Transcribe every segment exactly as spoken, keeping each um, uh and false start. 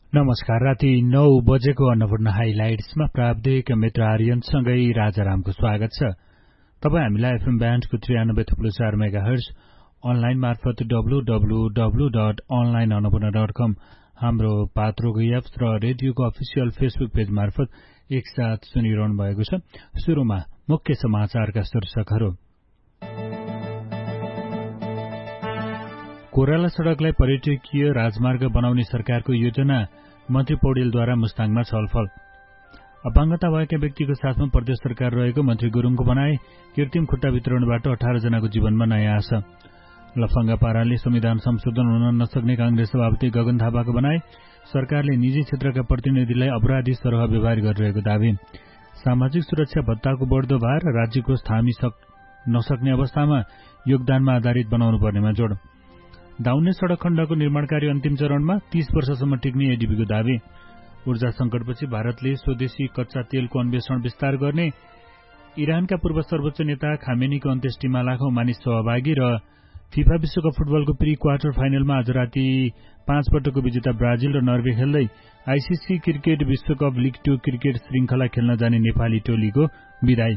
नमस्कार। राति नौ बजेको अन्नपूर्ण हाइलाइट्समा प्राविधिक मित्र आर्यनसँगै राजारामको स्वागत छ। तपाईँ हामीलाई एफएम ब्यान्डको त्रियानब्बे थुप्रो चार मेगा हर्ज अनलाइन मार्फत W W W dot online Annapurna dot कम हाम्रो पात्रोको एप्स र रेडियोको अफिसियल फेसबुक पेज मार्फत एकसाथ सुनिरहनु भएको छ। सुरुमा मुख्य समाचारका शीर्षकहरू। कोराला सड़कलाई पर्यटकीय राजमार्ग बनाउने सरकारको योजना, मन्त्री पौडेलद्वारा मुस्ताङमा छलफल। अपाङ्गता भएका व्यक्तिको साथमा प्रदेश सरकार रहेको मन्त्री गुरुङको भनाई, कृत्रिम खुट्टा वितरणबाट अठार जनाको जीवनमा नयाँ आशा। लफंगा पाराले संविधान संशोधन हुन नसक्ने कांग्रेस सभापति गगन थापाको भनाई, सरकारले निजी क्षेत्रका प्रतिनिधिलाई अपराधी सरह व्यवहार गरिरहेको दावी। सामाजिक सुरक्षा भत्ताको बढ्दो भार राज्य कोष थामी नसक्ने अवस्थामा योगदानमा आधारित बनाउनु पर्नेमा जोड। दाउन्ने सड़क खण्डको निर्माण कार्य अन्तिम चरणमा, तीस वर्षसम्म टिक्ने एडीबीको दावी। ऊर्जा संकटपछि भारतले स्वदेशी कच्चा तेलको अन्वेषण विस्तार गर्ने। इरानका पूर्व सर्वोच्च नेता खामेनीको अन्त्येष्टिमा लाखौं मानिस सहभागी र फिफा विश्वकप फुटबलको प्री क्वार्टर फाइनलमा आज राति पाँच पटकको विजेता ब्राजिल र नर्वे खेल्दै आईसीसी क्रिकेट विश्वकप लिग टू क्रिकेट श्रृंखला खेल्न जाने नेपाली टोलीको विदाई।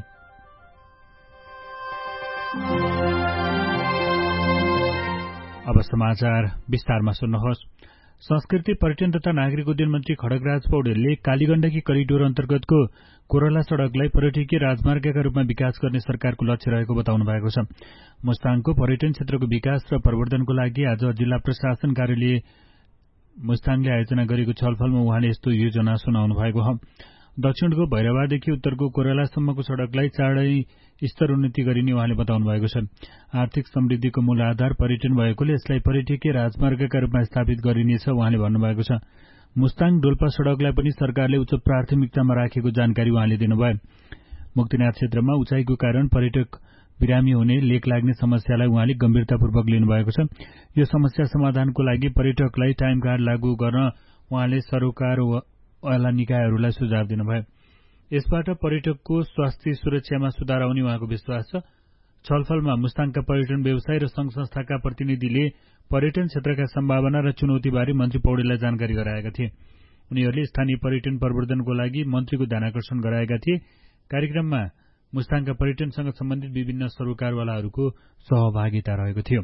अब समाचार विस्तारमा सुन्नुहोस्। संस्कृति, पर्यटन तथा नागरिक उड्डयन मन्त्री खड्गराज पौडेलले कालीगण्डकी करिडोर अन्तर्गतको कोराला सड़कलाई पर्यटकीय राजमार्गका रूपमा विकास गर्ने सरकारको लक्ष्य रहेको बताउनु भएको छ। मुस्ताङको पर्यटन क्षेत्रको विकास र प्रवर्धनको लागि आज जिल्ला प्रशासन कार्यालय मुस्ताङले आयोजना गरेको छलफलमा उहाँले यस्तो योजना सुनाउनु भएको हो। दक्षिणको भैरवादेखि उत्तरको कोरालासम्मको सड़कलाई चाँडै स्तर उन्नति गरिने उहाँले बताउनु भएको छ। आर्थिक समृद्धिको मूल आधार पर्यटन भएकोले यसलाई पर्यटकीय राजमार्गका रूपमा स्थापित गरिनेछ उहाँले भन्नुभएको छ। मुस्ताङ डोल्पा सड़कलाई पनि सरकारले उच्च प्राथमिकतामा राखेको जानकारी उहाँले दिनुभयो। मुक्तिनाथ क्षेत्रमा उचाइको कारण पर्यटक बिरामी हुने, लेक लाग्ने समस्यालाई उहाँले गम्भीरतापूर्वक लिनुभएको छ। यो समस्या समाधानको लागि पर्यटकलाई टाइम कार्ड लागू गर्न उहाँले सरकारवाला निकायहरूलाई सुझाव दिनुभयो। यसबाट पर्यटकको स्वास्थ्य सुरक्षामा सुधार आउने उहाँको विश्वास छ। छलफलमा मुस्ताङका पर्यटन व्यवसाय र संघ संस्थाका प्रतिनिधिले पर्यटन क्षेत्रका सम्भावना र चुनौतीबारे मन्त्री पौडेललाई जानकारी गराएका थिए। उनीहरूले स्थानीय पर्यटन प्रवर्धनको लागि मन्त्रीको ध्यानाकर्षण गराएका थिए। कार्यक्रममा मुस्ताङका पर्यटनसँग सम्बन्धित विभिन्न सरोकारवालाहरूको सहभागिता रहेको थियो।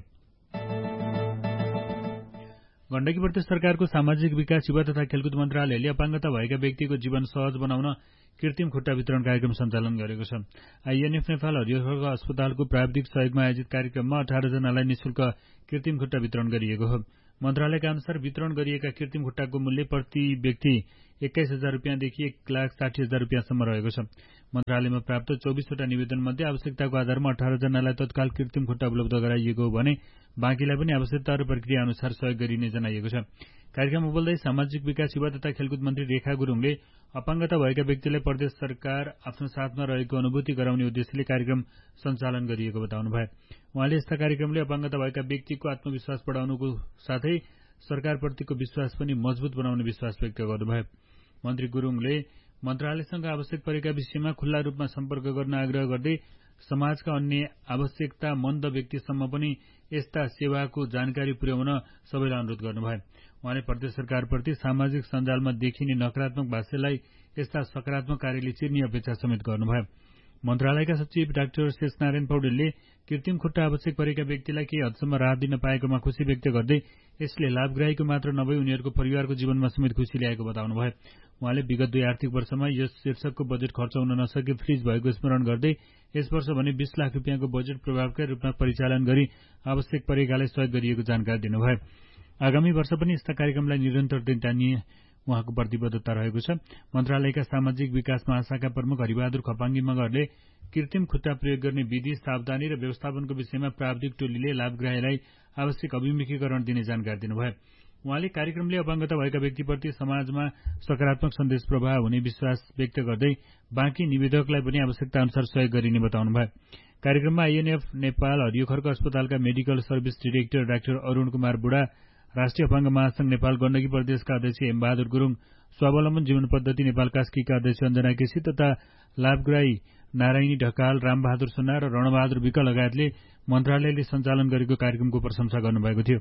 गण्डकी प्रदेश सरकारको सामाजिक विकास, युवा तथा खेलकुद मन्त्रालयले अपाङ्गता भएका व्यक्तिको जीवन सहज बनाउन कृत्रिम खुट्टा वितरण कार्यक्रम सञ्चालन गरेको छ। आईएनएफ नेपाल हरियोखर्क अस्पतालको प्राविधिक सहयोगमा आयोजित कार्यक्रममा अठार जनालाई निशुल्क कृत्रिम खुट्टा वितरण गरिएको हो। मन्त्रालयका अनुसार वितरण गरिएका कृत्रिम खुट्टाको मूल्य प्रति व्यक्ति एक्काइस हजार रुपियाँदेखि एक लाख साठी हजार रुपियाँसम्म रहेको छ। मन्त्रालयमा प्राप्त चौबिसवटा निवेदन मध्ये आवश्यकताको आधारमा अठार जनालाई तत्काल कृत्रिम खुट्टा उपलब्ध गराइएको हो भने बाँकीलाई पनि आवश्यकता र प्रक्रिया अनुसार सहयोग गरिने जनाइएको छ। कार्यक्रममा बोल्दै सामाजिक विकास, युवा तथा खेलकुद मन्त्री रेखा गुरुङले अपाङ्गता भएका व्यक्तिलाई प्रदेश सरकार आफ्नो साथमा रहेको अनुभूति गराउने उद्देश्यले कार्यक्रम सञ्चालन गरिएको बताउनुभयो। उहाँले यस्ता कार्यक्रमले अपाङ्गता भएका व्यक्तिको आत्मविश्वास बढाउनुको साथै सरकारप्रतिको विश्वास पनि मजबुत बनाउने विश्वास व्यक्त गर्नुभयो। मन्त्री गुरुङले मन्त्रालयसँग आवश्यक परेका विषयमा खुल्ला रूपमा सम्पर्क गर्न आग्रह गर्दै समाजका अन्य आवश्यकतामन्द व्यक्तिसम्म पनि यस्ता सेवाको जानकारी पुर्याउन सबैलाई अनुरोध गर्नुभयो। उहाँले प्रदेश सरकारप्रति सामाजिक सञ्जालमा देखिने नकारात्मक भाष्यलाई यस्ता सकारात्मक कार्यले चिर्ने अपेक्षा समेत गर्नुभयो। मन्त्रालयका सचिव डाक्टर शेषनारायण पौडेलले कृत्रिम खुट्टा आवश्यक परेका व्यक्तिलाई केही हदसम्म राहत दिन पाएकोमा खुशी व्यक्त गर्दै यसले लाभग्राहीको मात्र नभई उनीहरूको परिवारको जीवनमा समेत खुशी ल्याएको बताउनुभयो। उहाँले विगत दुई आर्थिक वर्षमा यस शीर्षकको बजेट खर्च हुन नसके फ्रिज भएको स्मरण गर्दै यस वर्ष भने बीस लाख रुपियाँको बजेट प्रभावकारी रूपमा परिचालन गरी आवश्यक परेकालाई सहयोग गरिएको जानकारी दिनुभयो। आगामी वर्ष पनि यस्ता कार्यक्रमलाई निरन्तर दिने उहाँको प्रतिबद्धता रहेको छ। मन्त्रालयका सामाजिक विकास महाशाखा प्रमुख हरिबहादुर खपाङ्गी मगरले कृत्रिम खुट्टा प्रयोग गर्ने विधि, सावधानी र व्यवस्थापनको विषयमा प्राविधिक टोलीले लाभग्राहीलाई आवश्यक अभिमुखीकरण दिने जानकारी दिनुभयो। उहाँले कार्यक्रमले अपाङ्गता भएका व्यक्तिप्रति समाजमा सकारात्मक सन्देश प्रवाह हुने विश्वास व्यक्त गर्दै बाँकी निवेदकलाई पनि आवश्यकता अनुसार सहयोग गरिने बताउनुभयो। कार्यक्रममा आईएनएफ नेपाल हरियोखर्क अस्पतालका medical service director doctor Arun Kumar बुढा, राष्ट्रिय अपाङ्ग महासंघ नेपाल गण्डकी प्रदेशका अध्यक्ष हेमबहादुर गुरुङ, स्वावलम्बन जीवन पद्धति नेपाल कास्कीका अध्यक्ष अञ्जना केसी तथा लाभग्राही नारायणी ढकाल, रामबहादुर सुन्ना र रणबहादुर विक लगायतले मन्त्रालयले सञ्चालन गरेको कार्यक्रमको प्रशंसा गर्नुभएको थियो।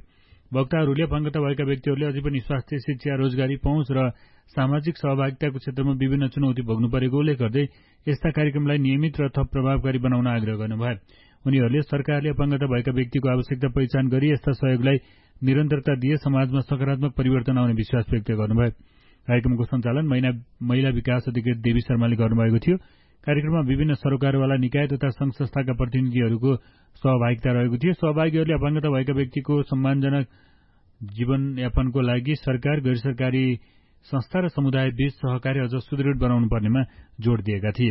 वक्ताहरूले अपाङ्गता भएका व्यक्तिहरूले अझै पनि स्वास्थ्य, शिक्षा, रोजगारी, पहुँच र सामाजिक सहभागिताको क्षेत्रमा विभिन्न चुनौती भोग्नु परेको उल्लेख गर्दै यस्ता कार्यक्रमलाई नियमित र थप प्रभावकारी बनाउन आग्रह गर्नुभयो। उनीहरूले सरकारले अपाङ्गता भएका व्यक्तिको आवश्यकता पहिचान गरी यस्ता सहयोगलाई निरन्तरता दिए समाजमा सकारात्मक परिवर्तन आउने विश्वास व्यक्त गर्नुभयो। कार्यक्रमको सञ्चालन महिला विकास अधिकृत देवी शर्माले गर्नुभएको थियो। कार्यक्रममा विभिन्न सरोकारवाला निकाय तथा संघ संस्थाका प्रतिनिधिहरूको सहभागिता रहेको थियो। सहभागीहरूले अपाङ्गता भएका व्यक्तिको सम्मानजनक जीवनयापनको लागि सरकार, गैर सरकारी संस्था र समुदाय बीच सहकार्य अझ सुदृढ बनाउनु पर्नेमा जोड़ दिएका थिए।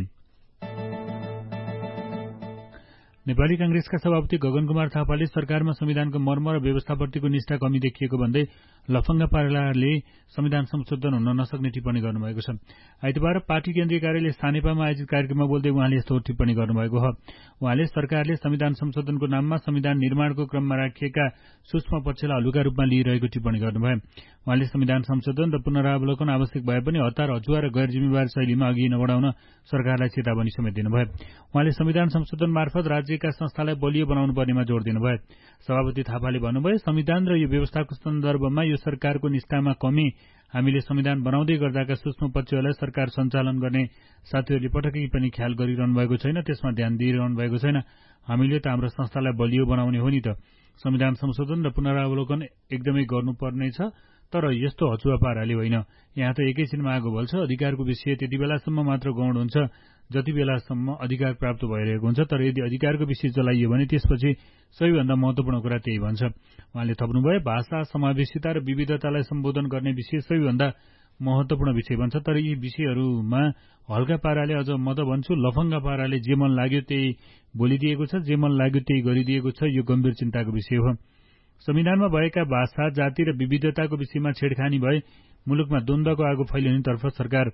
नेपाली कांग्रेसका सभापति गगन कुमार थापाले सरकारमा संविधानको मर्म र व्यवस्थाप्रतिको निष्ठा कमी देखिएको भन्दै लफंगा पाराले संविधान संशोधन हुन नसक्ने टिप्पणी गर्नुभएको छ। आइतबार पार्टी केन्द्रीय कार्यालय सानेपामा आयोजित कार्यक्रममा बोल्दै उहाँले यस्तो टिप्पणी गर्नुभएको हो। उहाँले सरकारले संविधान संशोधनको नाममा संविधान निर्माणको क्रममा राखिएका सूक्ष्म पक्षलाई हलुका रूपमा लिइरहेको टिप्पणी गर्नुभयो। उहाँले संविधान संशोधन र पुनरावलोकन आवश्यक भए पनि हतार, अजुवा र गैर जिम्मेवार शैलीमा अघि नबढाउन सरकारलाई चेतावनी समेत दिनुभयो। उहाँले संविधान संशोधन मार्फत राज्यका संस्थालाई बलियो बनाउनु पर्नेमा जोड़ दिनुभयो। सभापति थापाले भन्नुभयो, संविधान र यो व्यवस्थाको सन्दर्भमा यो सरकारको निष्ठामा कमी, हामीले संविधान बनाउँदै गर्दाका सूक्ष्म पक्षहरूलाई सरकार सञ्चालन गर्ने साथीहरूले पटक्कै पनि ख्याल गरिरहनु भएको छैन, त्यसमा ध्यान दिइरहनु भएको छैन। हामीले त हाम्रो संस्थालाई बलियो बनाउने हो नि त। संविधान संशोधन र पुनरावलोकन एकदमै गर्नुपर्नेछ, तर यस्तो हचुवा पाराले होइन। यहाँ त एकैछिनमा आगो बल्छ। अधिकारको विषय त्यति बेलासम्म मात्र गौण हुन्छ जति बेलासम्म अधिकार प्राप्त भइरहेको हुन्छ, तर यदि अधिकारको विषय चलाइयो भने त्यसपछि सबैभन्दा महत्वपूर्ण कुरा त्यही भन्छ। उहाँले थप्नुभयो, भाषा, समावेशिता र विविधतालाई सम्बोधन गर्ने विषय सबैभन्दा महत्वपूर्ण विषय भन्छ, तर यी विषयहरूमा हल्का पाराले, अझ म त भन्छु लफंगा पाराले जे मन लाग्यो त्यही बोलिदिएको छ, जे मन लाग्यो त्यही गरिदिएको छ। यो गम्भीर चिन्ताको विषय हो। संविधानमा भएका भाषा, जाति र विविधताको विषयमा छेडखानी भए मुलुकमा द्वन्द्वको आगो फैलिनेतर्फ सरकार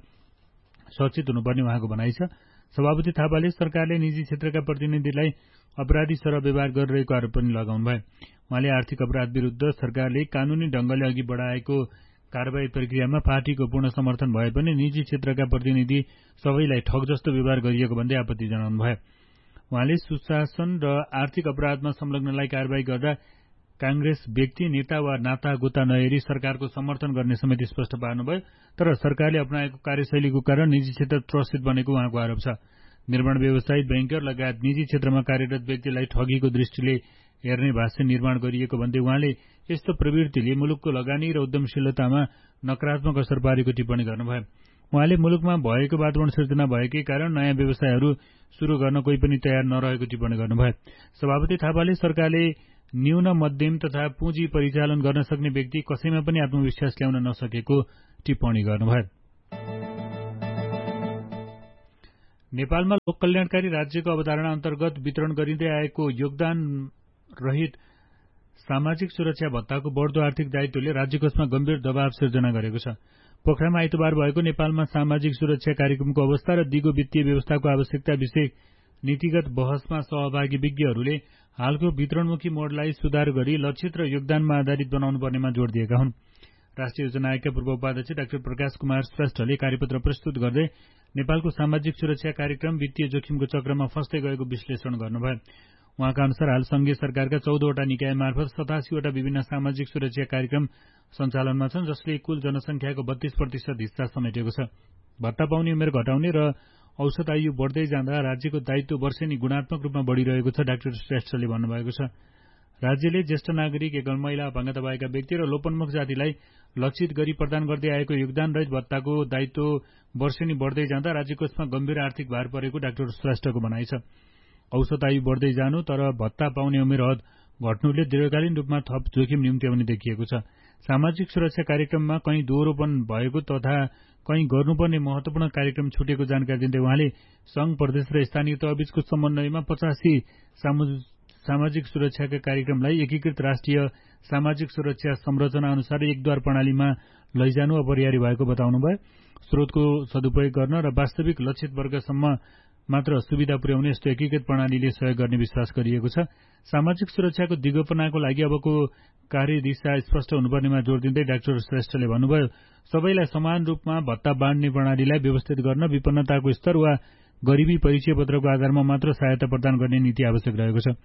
सचेत हुनुपर्ने उहाँको भनाइ छ। सभापति थापाले सरकारले निजी क्षेत्रका प्रतिनिधिलाई अपराधी सरह व्यवहार गरिरहेको आरोप पनि लगाउनु भयो। उहाँले आर्थिक अपराध विरूद्ध सरकारले कानूनी ढंगले अघि बढाएको कारबाही प्रक्रियामा पार्टीको पूर्ण समर्थन भए पनि निजी क्षेत्रका प्रतिनिधि सबैलाई ठग जस्तो व्यवहार गरिएको भन्दै आपत्ति जनाउनु भयो। उहाँले सुशासन र आर्थिक अपराधमा संलग्नलाई कारबाही गर्दा कांग्रेस व्यक्ति, नेता वा नाता गोता नहेरी सरकारको समर्थन गर्ने समेत स्पष्ट पार्नुभयो। तर सरकारले अपनाएको कार्यशैलीको कारण निजी क्षेत्र त्रसित बनेको उहाँको आरोप छ। निर्माण व्यवसायी, बैंकर लगायत निजी क्षेत्रमा कार्यरत व्यक्तिलाई ठगीको दृष्टिले हेर्ने भाष्य निर्माण गरिएको भन्दै उहाँले यस्तो प्रवृत्तिले मुलुकको लगानी र उद्यमशीलतामा नकारात्मक असर पारेको टिप्पणी गर्नुभयो। उहाँले मुलुकमा भएको वातावरण सिर्जना भएकै कारण नयाँ व्यवसायहरू शुरू गर्न कोही पनि तयार नरहेको टिप्पणी गर्नुभयो। सभापति थापाले सरकारले न्यून, मध्यम तथा पुँजी परिचालन गर्न सक्ने व्यक्ति कसैमा पनि आत्मविश्वास ल्याउन नसकेको टिप्पणी गर्नुभयो। नेपालमा लोक कल्याणकारी राज्यको अवधारणा अन्तर्गत वितरण गरिँदै आएको योगदान रहित सामाजिक सुरक्षा भत्ताको बढ्दो आर्थिक दायित्वले राज्यकोषमा गम्भीर दबाव सिर्जना गरेको छ। पोखरामा आइतबार भएको नेपालमा सामाजिक सुरक्षा कार्यक्रमको अवस्था र दिगो वित्तीय व्यवस्थाको आवश्यकता विषय नीतिगत बहसमा सहभागी विज्ञहरूले हालको वितरणमुखी मोडलाई सुधार गरी लक्षित र योगदानमा आधारित बनाउनु पर्नेमा जोड़ दिएका हुन्। राष्ट्रिय योजना आयोगका पूर्व उपाध्यक्ष डाक्टर प्रकाश कुमार श्रेष्ठले कार्यपत्र प्रस्तुत गर्दै नेपालको सामाजिक सुरक्षा कार्यक्रम वित्तीय जोखिमको चक्रमा फस्दै गएको विश्लेषण गर्नुभयो। उहाँका अनुसार हाल संघीय सरकारका चौधवटा निकाय मार्फत सतासीवटा विभिन्न सामाजिक सुरक्षा कार्यक्रम सञ्चालनमा छन्, जसले कुल जनसंख्याको बत्तीस प्रतिशत हिस्सा समेटेको छ। भत्ता पाउने उमेर घटाउने र औसत आयु बढ्दै जाँदा राज्यको दायित्व वर्षेनी गुणात्मक रूपमा बढ़िरहेको छ। डाक्टर श्रेष्ठले भन्नुभएको छ, राज्यले ज्येष्ठ नागरिक, एकल महिला, अपाङ्गता भएका व्यक्ति र लोपन्मुख जातिलाई लक्षित गरी प्रदान गर्दै आएको योगदान रहित भत्ताको दायित्व वर्षेनी बढ्दै जाँदा राज्यकोषमा गम्भीर आर्थिक भार परेको डाक्टर श्रेष्ठको भनाइ छ। औसत आयु बढ्दै जानु तर भत्ता पाउने उमेर हद घट्नुले दीर्घकालीन रूपमा थप जोखिम निम्त्याउने देखिएको छ। सामाजिक सुरक्षा कार्यक्रममा कहीँ दोहोरोपन भएको तथा कहीँ गर्नुपर्ने महत्वपूर्ण कार्यक्रम छुटेको जानकारी दिँदै उहाँले संघ, प्रदेश र स्थानीय तहबीचको समन्वयमा पचासी सामाजिक सुरक्षाका कार्यक्रमलाई एकीकृत राष्ट्रिय सामाजिक सुरक्षा संरचना अनुसार एकद्वार प्रणालीमा लैजानु अपरिहार्य भएको बताउनुभयो। स्रोतको सदुपयोग गर्न र वास्तविक लक्षित वर्गसम्म मात्र सुविधा पुर्याउने यस्तो एकीकृत प्रणालीले सहयोग गर्ने विश्वास गरिएको छ। सामाजिक सुरक्षाको दिगोपनाको लागि अबको कार्यदिशा स्पष्ट हुनुपर्नेमा जोड़ दिँदै डाक्टर श्रेष्ठले भन्नुभयो, सबैलाई समान रूपमा भत्ता बाँड्ने प्रणालीलाई व्यवस्थित गर्न विपन्नताको स्तर वा गरिबी परिचय पत्रको आधारमा मात्र सहायता प्रदान गर्ने नीति आवश्यक रहेको छ।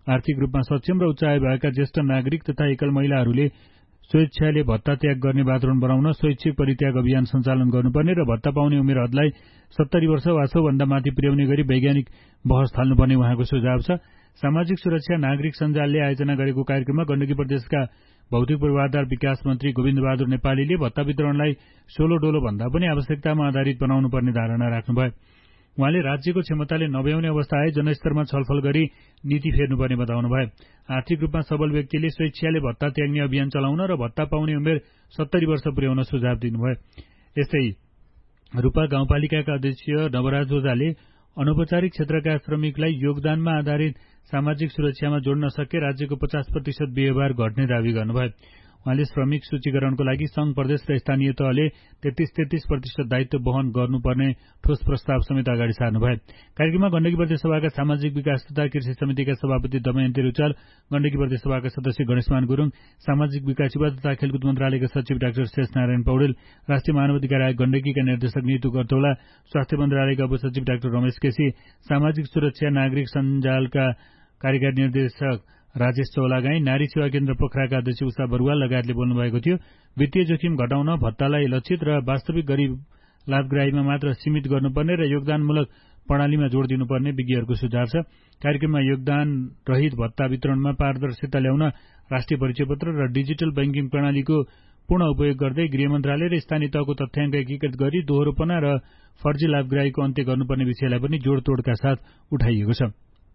आर्थिक रूपमा सक्षम र उच्च आय भएका ज्येष्ठ नागरिक तथा एकल महिलाहरूले स्वेच्छाले भत्ता त्याग गर्ने वातावरण बनाउन स्वैच्छिक परित्याग अभियान सञ्चालन गर्नुपर्ने र भत्ता पाउने उमेर हदलाई सत्तरी वर्ष वा सोभन्दा माथि पुर्याउने गरी वैज्ञानिक बहस थाल्नुपर्ने उहाँको सुझाव छ। सामाजिक सुरक्षा नागरिक सञ्जालले आयोजना गरेको कार्यक्रममा गण्डकी प्रदेशका भौतिक पूर्वाधार विकास मन्त्री गोविन्द बहादुर नेपालीले भत्ता वितरणलाई सोलो डोलो भन्दा पनि आवश्यकतामा आधारित बनाउनु पर्ने धारणा राख्नुभयो। उहाँले राज्यको क्षमताले नभ्याउने अवस्था आए जनस्तरमा छलफल गरी नीति फेर्नुपर्ने बताउनुभयो। आर्थिक रूपमा सबल व्यक्तिले स्वेच्छाले भत्ता त्याग्ने अभियान चलाउन र भत्ता पाउने उमेर सत्तरी वर्ष पुर्याउन सुझाव दिनुभयो। यस्तै रूपा गाउँपालिकाका अध्यक्ष नवराज ओझाले अनौपचारिक क्षेत्रका श्रमिकलाई योगदानमा आधारित सामाजिक सुरक्षामा जोड्न सके राज्यको पचास प्रतिशत व्यवहार घट्ने दावी गर्नुभयो। उहाँले श्रमिक सूचीकरणको लागि संघ प्रदेश र स्थानीय तहले तेत्तीस तेत्तीस प्रतिशत दायित्व वहन गर्नुपर्ने ठोस प्रस्ताव समेत अगाडि सार्नुभयो। कार्यक्रममा गण्डकी प्रदेश सभाका सामाजिक विकास तथा कृषि समितिका सभापति दमयन्ती रुचाल, गण्डकी प्रदेश सभाका सदस्य गणेशमान गुरुङ, सामाजिक विकास युवा तथा खेलकुद मन्त्रालयका सचिव डाक्टर शेष नारायण पौडेल, राष्ट्रिय मानवाधिकार आयोग गण्डकीका निर्देशक नीतू गर्थौला, स्वास्थ्य मन्त्रालयका उपसचिव डाक्टर रमेश केसी, सामाजिक सुरक्षा नागरिक सञ्जालका कार्यकारी निर्देशक राजेश चौलागाई, नारी सेवा केन्द्र पोखराका अध्यक्ष उषा बरुवाल लगायतले बोल्नुभएको थियो। वित्तीय जोखिम घटाउन भत्तालाई लक्षित र वास्तविक गरीब लाभग्राहीमा मात्र सीमित गर्नुपर्ने र योगदानमूलक प्रणालीमा जोड़ दिनुपर्ने विज्ञहरूको सुझाव छ। कार्यक्रममा योगदान रहित भत्ता वितरणमा पारदर्शिता ल्याउन राष्ट्रिय परिचय पत्र र डिजिटल बैंकिङ प्रणालीको पूर्ण उपयोग गर्दै गृह मन्त्रालय र स्थानीय तहको तथ्याङ्क एकीकृत गरी दोहोरोपना र फर्जी लाभग्राहीको अन्त्य गर्नुपर्ने विषयलाई पनि जोड़तोड़का साथ उठाइएको छ।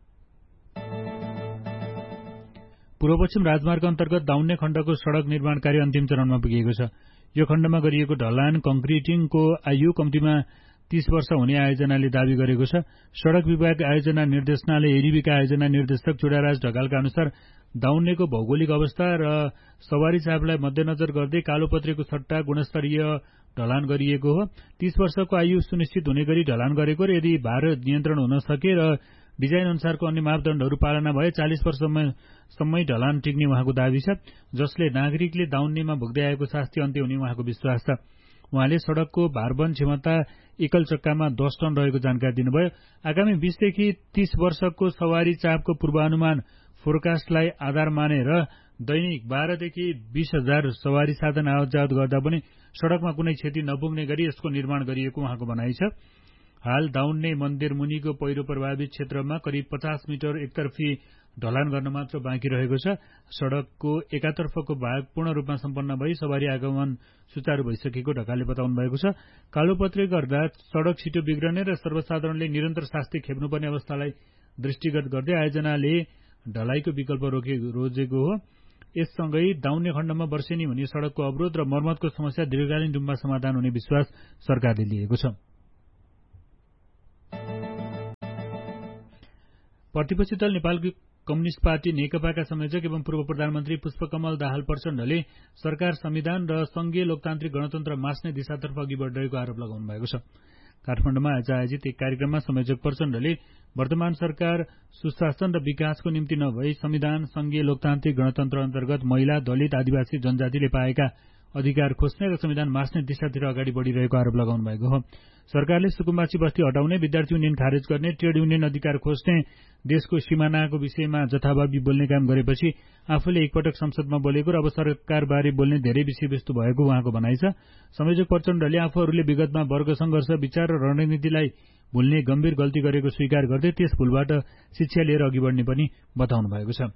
पूर्व पश्चिम राजमार्ग अन्तर्गत दाउन्ने खण्डको सड़क निर्माण कार्य अन्तिम चरणमा पुगेको छ। यो खण्डमा गरिएको ढलान कंक्रिटिङको आयु कम्तीमा तीस वर्ष हुने आयोजनाले दावी गरेको छ। सड़क विभाग आयोजना निर्देशनालय एडीबीका आयोजना निर्देशक चुडाराज ढकालका अनुसार दाउन्नेको भौगोलिक अवस्था र सवारी चापलाई मध्यनजर गर्दै कालोपत्रेको सट्टा गुणस्तरीय ढलान गरिएको हो। तीस वर्षको आयु सुनिश्चित हुने गरी ढलान गरेको र यदि भार नियन्त्रण हुन सके र डिजाइन अनुसारको अन्य मापदण्डहरू पालना भए चालीस वर्षसम्मै ढलान टिक्ने उहाँको दावी छ, जसले नागरिकले दाउन्नेमा भोग्दै आएको शास्ति अन्त्य हुने उहाँको विश्वास छ। उहाँले सड़कको भारवहन क्षमता एकल चक्कामा दस टन रहेको जानकारी दिनुभयो। आगामी बीसदेखि तीस वर्षको सवारी चापको पूर्वानुमान फोरकास्टलाई आधार मानेर दैनिक बाह्रदेखि बीस हजार सवारी साधन आवत जावत गर्दा पनि सड़कमा कुनै क्षति नपुग्ने गरी यसको निर्माण गरिएको उहाँको भनाइ छ। हाल दाउन्ने मन्दिर मुनिको पहिरो प्रभावित क्षेत्रमा करिब पचास मिटर एकतर्फी ढलान गर्न मात्र बाँकी रहेको छ। सड़कको एकातर्फको भाग पूर्ण रूपमा सम्पन्न भई सवारी आगमन सुचारू भइसकेको ढकालले बताउनु भएको छ। कालोपत्रे गर्दा सड़क छिटो बिग्रने र सर्वसाधारणले निरन्तर शास्ति खेप्नुपर्ने अवस्थालाई दृष्टिगत गर्दै आयोजनाले ढलाईको विकल्प रोके रोजेको हो। यससँगै दाउन्ने खण्डमा वर्षेनी हुने सड़कको अवरोध र मर्मतको समस्या दीर्घकालीन रूपमा समाधान हुने विश्वास सरकारले लिएको छ। प्रतिपक्षी दल नेपाल कम्युनिष्ट पार्टी नेकपाका संयोजक एवं पूर्व प्रधानमन्त्री पुष्पकमल दाहाल प्रचण्डले सरकार संविधान र संघीय लोकतान्त्रिक गणतन्त्र मास्ने दिशातर्फ अघि बढ़िरहेको आरोप लगाउनु भएको छ। काठमाडौँमा आज आयोजित एक कार्यक्रममा संयोजक प्रचण्डले वर्तमान सरकार सुशासन र विकासको निम्ति नभई संविधान संघीय लोकतान्त्रिक गणतन्त्र अन्तर्गत महिला, दलित, आदिवासी जनजातिले पाएका अधिकार खोज्ने र संविधान मास्ने दिशातिर अगाडि बढ़िरहेको आरोप लगाउनु भएको हो। सरकारले सुकुम्बासी बस्ती हटाउने, विद्यार्थी युनियन खारेज गर्ने, ट्रेड युनियन अधिकार खोज्ने, देशको सिमानाको विषयमा जथाभावी बोल्ने काम गरेपछि आफूले एकपटक संसदमा बोलेको र अब सरकारबारे बोल्ने धेरै विषयवस्तु भएको उहाँको भनाइ छ। संयोजक प्रचण्डले आफूहरूले विगतमा वर्ग संघर्ष, विचार र रणनीतिलाई भुल्ने गम्भीर गल्ती गरेको स्वीकार गर्दै त्यस भूलबाट शिक्षा लिएर अघि बढ़ने पनि बताउनु भएको छ।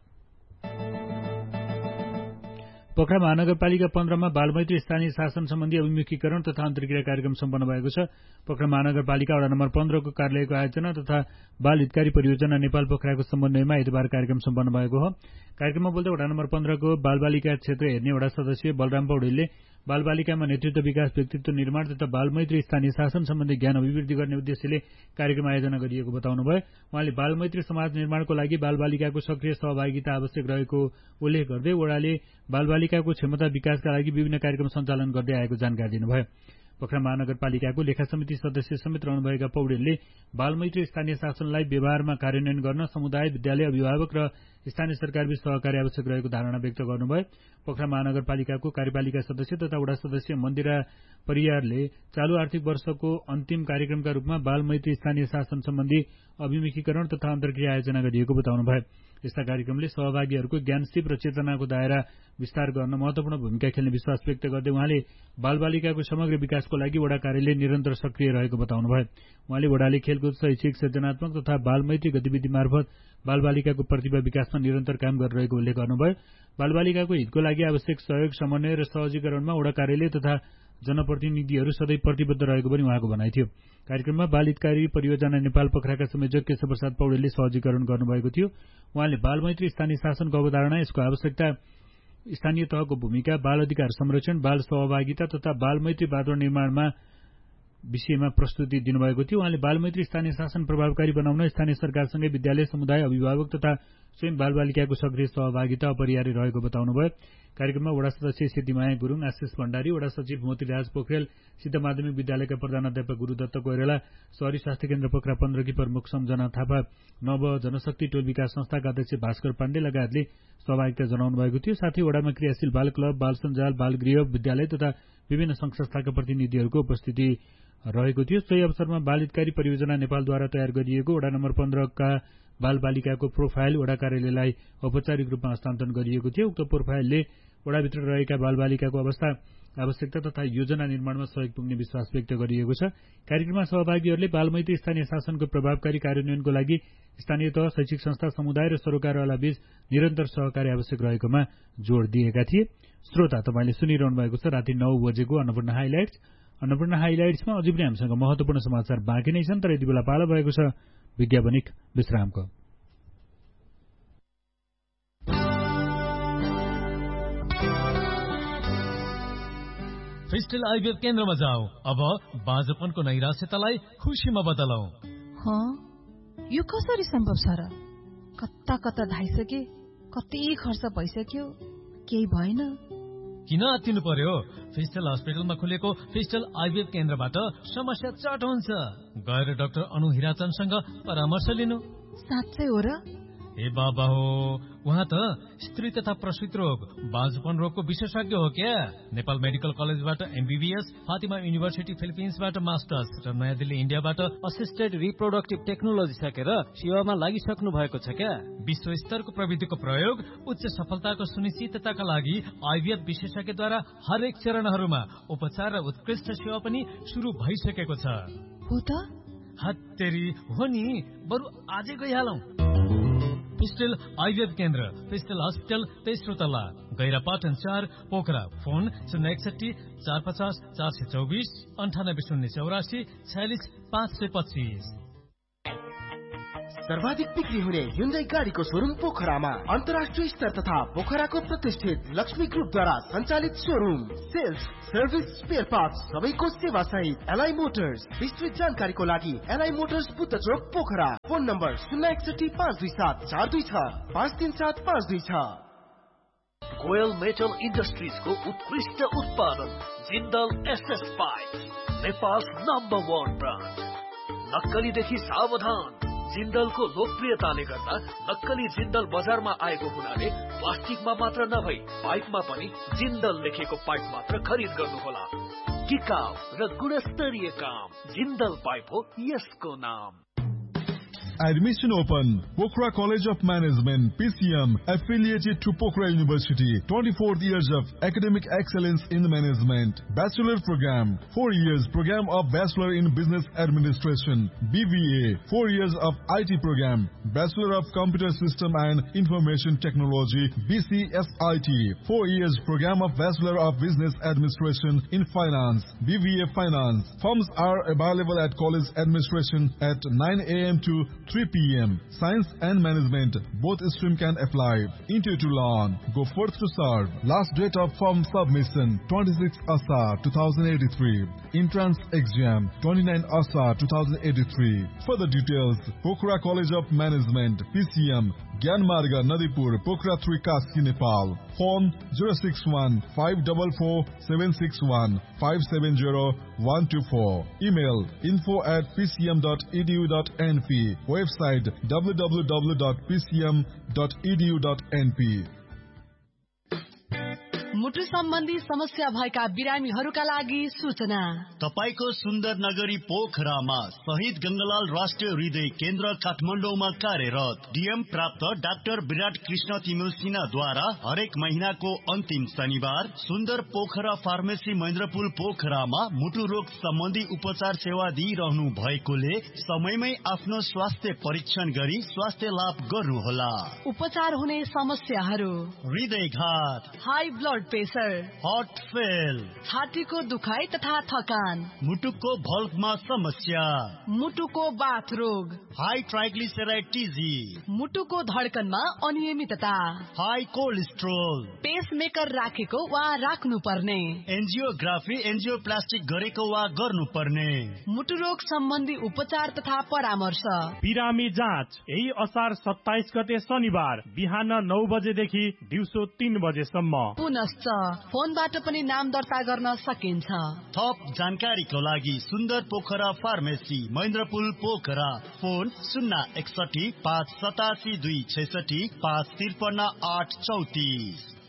पोखरा महानगरपालिका पन्ध्रमा बालमैत्री स्थानीय शासन सम्बन्धी अभिमुखीकरण तथा अन्तर्क्रिया कार्यक्रम सम्पन्न भएको छ। पोखरा महानगरपालिका वडा नम्बर पन्ध्रको कार्यालयको आयोजना तथा बाल हितकारी परियोजना नेपाल पोखराको समन्वयमा आइतबार कार्यक्रम सम्पन्न भएको हो। कार्यक्रममा बोल्दै वडा नम्बर पन्ध्रको बालबालिका क्षेत्र हेर्ने वडा सदस्य बलराम पौडेलले बालबालिकामा नेतृत्व विकास, व्यक्तित्व निर्माण तथा बालमैत्री स्थानीय शासन सम्बन्धी ज्ञान अभिवृद्धि गर्ने उद्देश्यले कार्यक्रम आयोजना गरिएको बताउनुभयो। उहाँले बालमैत्री समाज निर्माणको लागि बालबालिकाको सक्रिय सहभागिता आवश्यक रहेको उल्लेख गर्दै वडाले बालबालिकाको क्षमता विकासका लागि विभिन्न कार्यक्रम सञ्चालन गर्दै आएको जानकारी दिनुभयो। पोखरा महानगरपालिकाको लेखा समिति सदस्य समेत रहनुभएका पौडेलले बालमैत्री स्थानीय शासनलाई व्यवहारमा कार्यान्वयन गर्न समुदाय, विद्यालय, अभिभावक र स्थानीय सरकारबीच सहकारी आवश्यक रहेको धारणा व्यक्त गर्नुभयो। पोखरा महानगरपालिकाको कार्यपालिका सदस्य तथा वडा सदस्य मन्दिरा परियारले चालू आर्थिक वर्षको अन्तिम कार्यक्रमका रूपमा बाल मैत्री स्थानीय शासन सम्बन्धी अभिमुखीकरण तथा अन्तर्क्रिया आयोजना गरिएको बताउनुभयो। यस्ता कार्यक्रमले सहभागीहरूको ज्ञानसिप र चेतनाको दायरा विस्तार गर्न महत्वपूर्ण भूमिका खेल्ने विश्वास व्यक्त गर्दै उहाँले बालबालिकाको समग्र विकासको लागि वडा कार्यालय निरन्तर सक्रिय रहेको बताउनुभयो। उहाँले वडाले खेलकुद, शैक्षिक, सृजनात्मक तथा बालमैत्री गतिविधि मार्फत बालबालिकाको प्रतिभा विकासमा निरन्तर काम गरिरहेको उल्लेख गर्नुभयो। बालबालिकाको हितको लागि आवश्यक सहयोग, समन्वय र सहजीकरणमा वडा कार्यालय तथा जनप्रतिनिधिहरू सधैँ प्रतिबद्ध रहेको पनि उहाँको भनाइ थियो। कार्यक्रममा बाल हितकारी परियोजना नेपाल पोखराका संयोजक केशव प्रसाद पौडेलले सहजीकरण गर्नुभएको थियो। उहाँले बालमैत्री स्थानीय शासनको अवधारणा, यसको आवश्यकता, स्थानीय तहको भूमिका, बाल अधिकार संरक्षण, बाल सहभागिता तथा बालमैत्री वातावरण निर्माणमा विषयमा प्रस्तुति दिनुभएको थियो। उहाँले बालमैत्री स्थानीय शासन प्रभावकारी बनाउन स्थानीय सरकारसँगै विद्यालय, समुदाय, अभिभावक तथा स्वयं बालबालिकाको सक्रिय सहभागिता अपरिहार्य रहेको बताउनुभयो। कार्यक्रममा वडा सदस्य सिद्धिमाया गुरूङ, आशिष भण्डारी, वडा सचिव मोतीराज पोखरेल, सिद्ध माध्यमिक विद्यालयका प्रधानाध्यापक गुरूदत्त कोइराला, शहरी स्वास्थ्य केन्द्र पोखरा पन्ध्रकी प्रमुख सम्झना थापा, नव जनशक्ति टोल विकास संस्थाका अध्यक्ष भास्कर पाण्डे लगायतले सहभागिता जनाउनु भएको थियो। साथै वडामा क्रियाशील बाल क्लब, बाल सञ्जाल, बाल गृह, विद्यालय तथा विभिन्न संघ संस्थाका प्रतिनिधिहरूको उपस्थिति रहेको थियो। सोही अवसरमा बाल हितकारी परियोजना नेपालद्वारा तयार गरिएको वडा नम्बर पन्ध्रका बाल बालिकाको प्रोफाइल वडा कार्यालयलाई औपचारिक रूपमा हस्तान्तरण गरिएको थियो। उक्त प्रोफाइलले वडाभित्र रहेका बालबालिकाको अवस्था, आवश्यकता तथा योजना निर्माणमा सहयोग पुग्ने विश्वास व्यक्त गरिएको छ। कार्यक्रममा सहभागीहरूले बालमैत्री स्थानीय शासनको प्रभावकारी कार्यान्वयनको लागि स्थानीय तह, शैक्षिक संस्था, समुदाय र सरकारवालाबीच निरन्तर सहकारी आवश्यक रहेकोमा जोड़ दिएका थिए। श्रोता, तपाईँले सुनिरहनु भएको छ राति नौ बजेको अन्नपूर्ण हाइलाइट्स। अन्नपूर्ण हाइलाइट्समा अझै पनि हामीसँग महत्वपूर्ण समाचार बाँकी नै छन्, तर यति बेला पालो भएको छ विज्ञापनिक विश्रामको। फिस्टल आइभीएफ केन्द्रमा जाऊ, अब बाँझपनको नैराश्यतालाई खुसीमा बदलौ। यो कसरी सम्भव छ र? कता कता धाइसके, कति खर्च भइसक्यो, केही भएन। किन आत्तिनु पर्यो? फिस्टल हस्पिटलमा खुलेको फिस्टल आइभीएफ केन्द्रबाट समस्या चट हुन्छ। गएर डाक्टर अनु हिराचनसँग परामर्श लिनु। साँच्चै हो र? ए बाबा हो, उहाँ त स्त्री तथा प्रसूति रोग, बाँझपन रोगको विशेषज्ञ हो क्या। नेपाल मेडिकल कलेजबाट एमबीबीएस, फातिमा युनिभर्सिटी फिलिपिन्सबाट मास्टर्स र नयाँ दिल्ली इन्डियाबाट असिस्टेड रिप्रोडक्टिभ टेक्नोलोजी सकेर सेवामा लागिसक्नु भएको छ क्या। विश्व स्तरको प्रविधिको प्रयोग उच्च सफलताको सुनिश्चितताका लागि आइभीएफ विशेषज्ञद्वारा हरेक चरणहरूमा उपचार र उत्कृष्ट सेवा पनि सुरु भइसकेको छ। हो त? हत्तेरी हो नि, बरु आजै गइहालौं। फिस्टल आइभीएफ केन्द्र, फिस्टल हस्पिटल, तेस्रो तल्ला, गैरापाटन चार, पोखरा। फोन शून्य एकसठी चार पचास चार सय चौबिस अन्ठानब्बे शून्य चौरासी छयालिस पाँच सय पच्चिस। सर्वाधिक बिक्री हुने ह्युन्डाई गाडीको शोरूम पोखरामा, अन्तर्राष्ट्रिय स्तर तथा पोखराको प्रतिष्ठित लक्ष्मी ग्रुपद्वारा सञ्चालित showroom. Sales, service, spare parts सबैको सेवा सहित एलआई मोटर्स। विस्तृत जानकारीको लागि एलआई मोटर्स बुद्ध चोक पोखरा। फोन नम्बर शून्य एकसठी पाँच दुई सात चार दुई छ पाँच तीन सात पाँच दुई छ। गोयल मेटल इन्डस्ट्रिजको उत्कृष्ट उत्पादन Jindal SS pipe, Nepal number one brand. नक्कलीदेखि सावधान। जिन्दलको लोकप्रियताले गर्दा नक्कली जिन्दल बजारमा आएको हुनाले प्लास्टिकमा मात्र नभई पाइपमा पनि जिन्दल लेखेको पाइप मात्र खरिद गर्नुहोला। टिकाउ र गुणस्तरीय काम, जिन्दल पाइप हो यसको नाम। Admission open. Pokhara College of Management, P C M, affiliated to Pokhara University. twenty-fourth years of academic excellence in management. Bachelor program, four years program of Bachelor in Business Administration. B B A, four years of I T program. Bachelor of Computer System and Information Technology, B C S I T. four years program of Bachelor of Business Administration in Finance, B B A Finance. Forms are available at College Administration at nine A M to three P M Science and Management, both stream can apply. Interview to learn. Go forth to serve. Last date of form submission, twenty-sixth Asar twenty eighty-three. Entrance exam, twenty-ninth Asar twenty eighty-three. Further details, Pokhara College of Management, P C M, Gyan Marga, Nadipur, Pokhara three, Kaski, Nepal. Phone zero six one five four four seven six one five seven zero one two four. Email info at p c m dot e d u dot n p. Website w w w dot p c m dot e d u dot n p. मुटु सम्बन्धी समस्या भएका बिरामीहरूका लागि सूचना। तपाईको सुन्दर नगरी पोखरामा शहीद गंगालाल राष्ट्रिय हृदय केन्द्र काठमाडौँमा कार्यरत डीएम प्राप्त डाक्टर विराट कृष्ण तिमिल सिन्हाद्वारा हरेक महीनाको अन्तिम शनिबार सुन्दर पोखरा फार्मेसी महेन्द्रपुल पोखरामा मुटु रोग सम्बन्धी उपचार सेवा दिइरहनु भएकोले समयमै आफ्नो स्वास्थ्य परीक्षण गरी स्वास्थ्य लाभ गर्नुहोला। उपचार हुने समस्याहरू हृदयघात, high blood pressure, heart fail, छातीको दुखाइ तथा थकान, मुटुको भल्भमा समस्या, मुटुको बाथ रोग, हाई ट्राइग्लिसराइड टिजी, मुटुको धड्कनमा अनियमितता, हाई कोलेस्ट्रोल, पेसमेकर राखेको वा राख्नु पर्ने, एन्जियोग्राफी एन्जियोप्लास्टिक गरेको वा गर्नुपर्ने, मुटु रोग सम्बन्धी उपचार तथा परामर्श। बिरामी जाँच यही असार सत्ताइस गते शनिबार बिहान नौ बजेदेखि दिउँसो तीन बजेसम्म। पुनश्च फोनबाट पनि नाम दर्ता गर्न सकिन्छ। थप जानकारीको लागि सुन्दर पोखरा फार्मेसी महेन्द्रपुल पोखरा। फोन शून्य एकसठी पाँच सतासी दुई छैसठी पाँच त्रिपन्न आठ चौतिस।